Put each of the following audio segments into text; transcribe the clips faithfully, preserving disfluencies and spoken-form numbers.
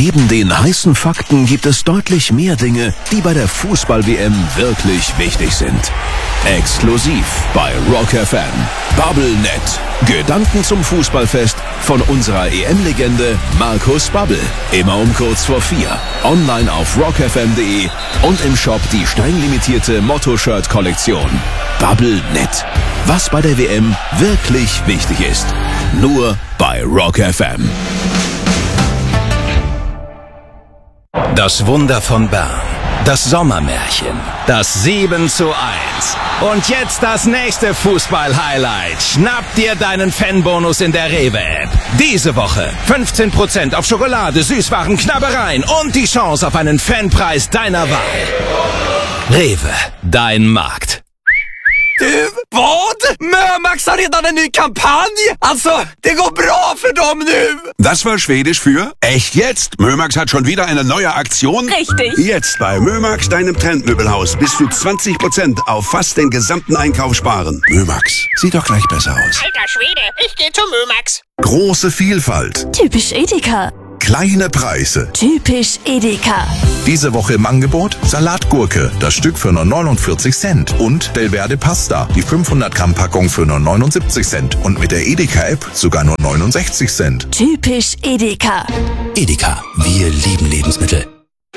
Neben den heißen Fakten gibt es deutlich mehr Dinge, die bei der Fußball-W M wirklich wichtig sind. Exklusiv bei Rock F M. Bubblenet. Gedanken zum Fußballfest von unserer E M-Legende Markus Babbel. Immer um kurz vor vier. Online auf rock f m punkt d e und im Shop die streng-limitierte Motto-Shirt-Kollektion. Bubblenet. Was bei der W M wirklich wichtig ist. Nur bei Rock F M. Das Wunder von Bern. Das Sommermärchen. Das sieben zu eins. Und jetzt das nächste Fußball-Highlight. Schnapp dir deinen Fanbonus in der Rewe-App. Diese Woche fünfzehn Prozent auf Schokolade, Süßwaren, Knabbereien und die Chance auf einen Fanpreis deiner Wahl. Rewe, dein Markt. Du, vad? Mömax har redan en ny kampanj! Alltså, det går bra för dem nu! Das war Schwedisch für echt jetzt? Mömax hat schon wieder eine neue Aktion? Richtig! Jetzt bei Mömax, deinem Trendmöbelhaus, bis zu zwanzig Prozent auf fast den gesamten Einkauf sparen. Mömax, sieht doch gleich besser aus. Alter Schwede, ich geh zu Mömax. Große Vielfalt. Typisch Edeka. Kleine Preise. Typisch Edeka. Diese Woche im Angebot Salatgurke, das Stück für nur neunundvierzig Cent und Delverde Pasta, die fünfhundert Gramm Packung für nur neunundsiebzig Cent und mit der Edeka-App sogar nur neunundsechzig Cent. Typisch Edeka. Edeka, wir lieben Lebensmittel.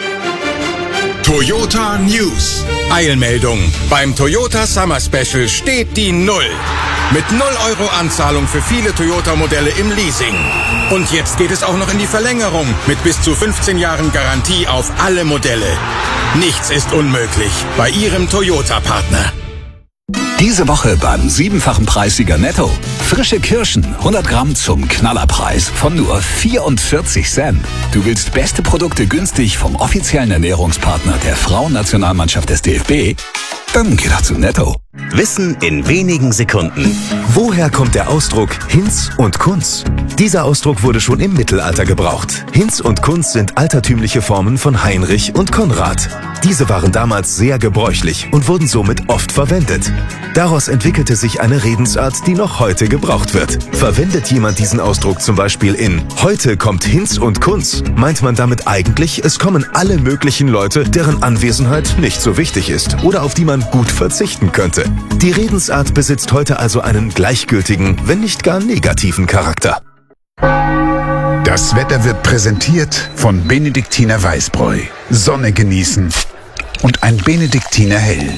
Toyota News. Eilmeldung. Beim Toyota Summer Special steht die Null. Mit null Euro Anzahlung für viele Toyota-Modelle im Leasing. Und jetzt geht es auch noch in die Verlängerung mit bis zu fünfzehn Jahren Garantie auf alle Modelle. Nichts ist unmöglich bei Ihrem Toyota-Partner. Diese Woche beim siebenfachen Preissieger Netto. Frische Kirschen, hundert Gramm zum Knallerpreis von nur vierundvierzig Cent. Du willst beste Produkte günstig vom offiziellen Ernährungspartner der Frauennationalmannschaft des D F B? Dann geh doch zu Netto. Wissen in wenigen Sekunden. Woher kommt der Ausdruck Hinz und Kunz? Dieser Ausdruck wurde schon im Mittelalter gebraucht. Hinz und Kunz sind altertümliche Formen von Heinrich und Konrad. Diese waren damals sehr gebräuchlich und wurden somit oft verwendet. Daraus entwickelte sich eine Redensart, die noch heute gebraucht wird. Verwendet jemand diesen Ausdruck zum Beispiel in Heute kommt Hinz und Kunz, meint man damit eigentlich, es kommen alle möglichen Leute, deren Anwesenheit nicht so wichtig ist oder auf die man gut verzichten könnte. Die Redensart besitzt heute also einen gleichgültigen, wenn nicht gar negativen Charakter. Das Wetter wird präsentiert von Benediktiner Weißbräu. Sonne genießen und ein Benediktiner Hell.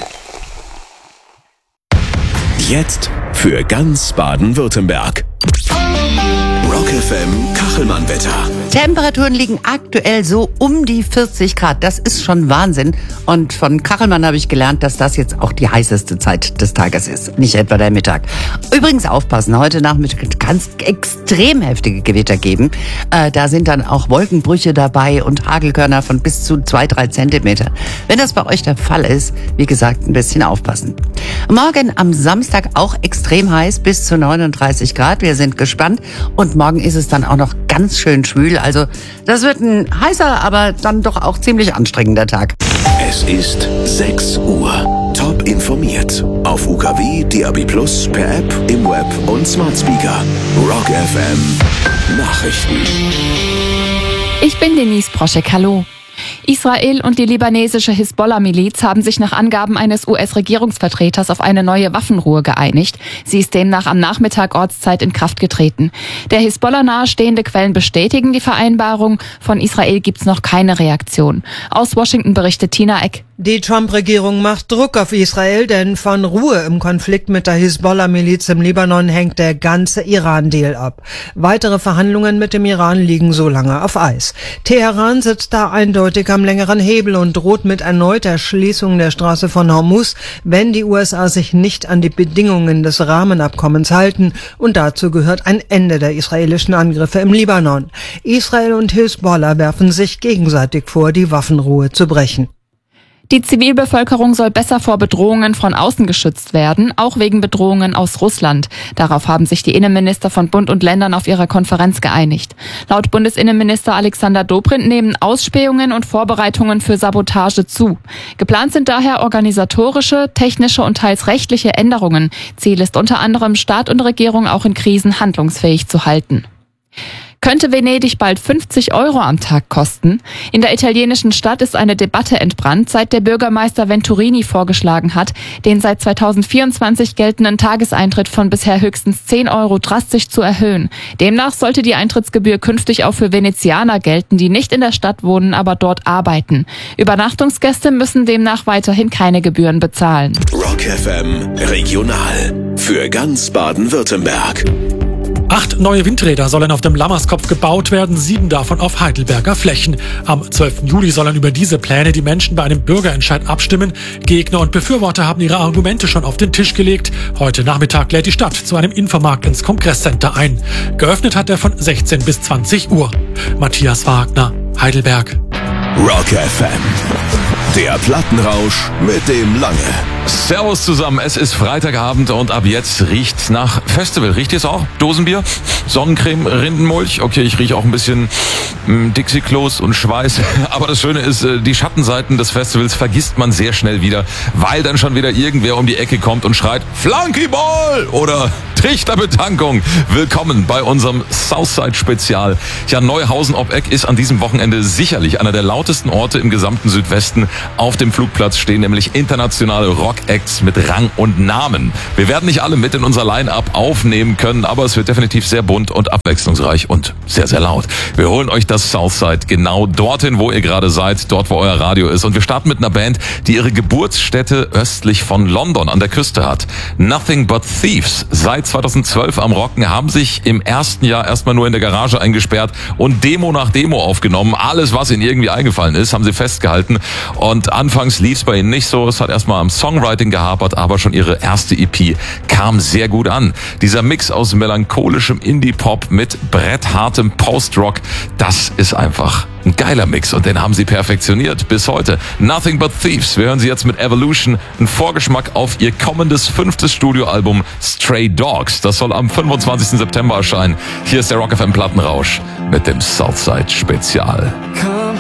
Jetzt für ganz Baden-Württemberg. Rock F M Kachelmann-Wetter. Temperaturen liegen aktuell so um die vierzig Grad. Das ist schon Wahnsinn. Und von Kachelmann habe ich gelernt, dass das jetzt auch die heißeste Zeit des Tages ist. Nicht etwa der Mittag. Übrigens aufpassen, heute Nachmittag kann es extrem heftige Gewitter geben. Äh, da sind dann auch Wolkenbrüche dabei und Hagelkörner von bis zu zwei, drei Zentimeter. Wenn das bei euch der Fall ist, wie gesagt, ein bisschen aufpassen. Morgen am Samstag auch extrem heiß, bis zu neununddreißig Grad. Wir sind gespannt. Und morgen ist es dann auch noch ganz schön schwül. Also das wird ein heißer, aber dann doch auch ziemlich anstrengender Tag. Es ist sechs Uhr. Top informiert. Auf U K W, D A B plus, per App, im Web und Smart Speaker. Rock F M Nachrichten. Ich bin Denise Proschek. Hallo. Israel und die libanesische Hisbollah-Miliz haben sich nach Angaben eines U S-Regierungsvertreters auf eine neue Waffenruhe geeinigt. Sie ist demnach am Nachmittag Ortszeit in Kraft getreten. Der Hisbollah nahestehende Quellen bestätigen die Vereinbarung. Von Israel gibt's noch keine Reaktion. Aus Washington berichtet Tina Eck. Die Trump-Regierung macht Druck auf Israel, denn von Ruhe im Konflikt mit der Hisbollah-Miliz im Libanon hängt der ganze Iran-Deal ab. Weitere Verhandlungen mit dem Iran liegen so lange auf Eis. Teheran sitzt da eindeutig am längeren Hebel und droht mit erneuter Schließung der Straße von Hormuz, wenn die U S A sich nicht an die Bedingungen des Rahmenabkommens halten. Und dazu gehört ein Ende der israelischen Angriffe im Libanon. Israel und Hisbollah werfen sich gegenseitig vor, die Waffenruhe zu brechen. Die Zivilbevölkerung soll besser vor Bedrohungen von außen geschützt werden, auch wegen Bedrohungen aus Russland. Darauf haben sich die Innenminister von Bund und Ländern auf ihrer Konferenz geeinigt. Laut Bundesinnenminister Alexander Dobrindt nehmen Ausspähungen und Vorbereitungen für Sabotage zu. Geplant sind daher organisatorische, technische und teils rechtliche Änderungen. Ziel ist unter anderem, Staat und Regierung auch in Krisen handlungsfähig zu halten. Könnte Venedig bald fünfzig Euro am Tag kosten? In der italienischen Stadt ist eine Debatte entbrannt, seit der Bürgermeister Venturini vorgeschlagen hat, den seit zweitausendvierundzwanzig geltenden Tageseintritt von bisher höchstens zehn Euro drastisch zu erhöhen. Demnach sollte die Eintrittsgebühr künftig auch für Venezianer gelten, die nicht in der Stadt wohnen, aber dort arbeiten. Übernachtungsgäste müssen demnach weiterhin keine Gebühren bezahlen. Rock F M Regional für ganz Baden-Württemberg. Acht neue Windräder sollen auf dem Lammerskopf gebaut werden, sieben davon auf Heidelberger Flächen. Am zwölften Juli sollen über diese Pläne die Menschen bei einem Bürgerentscheid abstimmen. Gegner und Befürworter haben ihre Argumente schon auf den Tisch gelegt. Heute Nachmittag lädt die Stadt zu einem Infomarkt ins Kongresscenter ein. Geöffnet hat er von sechzehn bis zwanzig Uhr. Matthias Wagner, Heidelberg. Rock F M. Der Plattenrausch mit dem Lange. Servus zusammen, es ist Freitagabend und ab jetzt riecht's nach Festival. Riecht jetzt auch? Dosenbier? Sonnencreme, Rindenmulch? Okay, ich rieche auch ein bisschen mh, Dixie-Klos und Schweiß. Aber das Schöne ist, die Schattenseiten des Festivals vergisst man sehr schnell wieder, weil dann schon wieder irgendwer um die Ecke kommt und schreit Flunkyball oder Trichterbetankung. Willkommen bei unserem Southside-Spezial. Ja, Neuhausen ob Eck ist an diesem Wochenende sicherlich einer der lautesten Orte im gesamten Südwesten. Auf dem Flugplatz stehen nämlich internationale Rock-Acts mit Rang und Namen. Wir werden nicht alle mit in unser Line-Up aufnehmen können, aber es wird definitiv sehr bunt und abwechslungsreich und sehr, sehr laut. Wir holen euch das Southside genau dorthin, wo ihr gerade seid, dort, wo euer Radio ist. Und wir starten mit einer Band, die ihre Geburtsstätte östlich von London an der Küste hat. Nothing But Thieves. Seit zweitausendzwölf am Rocken, haben sich im ersten Jahr erstmal nur in der Garage eingesperrt und Demo nach Demo aufgenommen. Alles, was ihnen irgendwie eingefallen ist, haben sie festgehalten. Und anfangs lief es bei ihnen nicht so. Es hat erstmal am Songwriting gehapert, aber schon ihre erste E P kam sehr gut an. Dieser Mix aus melancholischem Indie-Pop mit bretthartem Post-Rock, das ist einfach ein geiler Mix und den haben sie perfektioniert bis heute. Nothing But Thieves. Wir hören sie jetzt mit Evolution. Ein Vorgeschmack auf ihr kommendes fünftes Studioalbum Stray Dogs. Das soll am fünfundzwanzigsten September erscheinen. Hier ist der Rock F M Plattenrausch mit dem Southside Spezial. Come